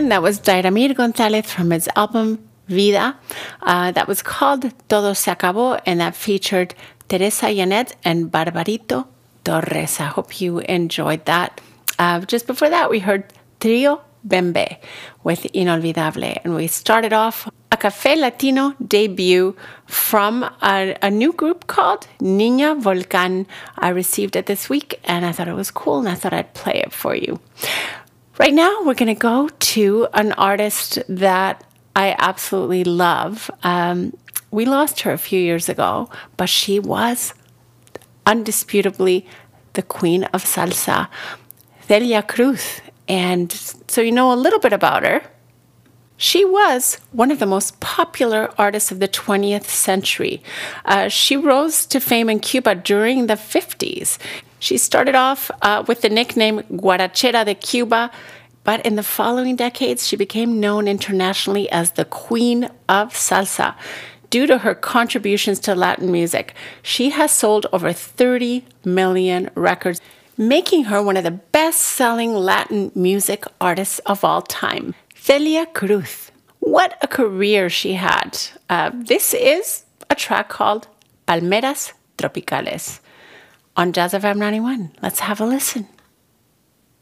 one, that was Dairamir Gonzalez from his album Vida. That was called Todo Se Acabó, and that featured Teresa Yanet and Barbarito Torres. I hope you enjoyed that. Just before that, we heard Trio Bembe with Inolvidable. And we started off a Café Latino debut from a new group called Niña Volcán. I received it this week, and I thought it was cool, and I thought I'd play it for you. Right now, we're going to go to an artist that I absolutely love. We lost her a few years ago, but she was undisputably the queen of salsa, Celia Cruz. And so you know a little bit about her. She was one of the most popular artists of the 20th century. She rose to fame in Cuba during the 50s. She started off with the nickname Guarachera de Cuba, but in the following decades, she became known internationally as the Queen of Salsa due to her contributions to Latin music. She has sold over 30 million records, making her one of the best-selling Latin music artists of all time. Celia Cruz. What a career she had. This is a track called Palmeras Tropicales on Jazz FM 91. Let's have a listen.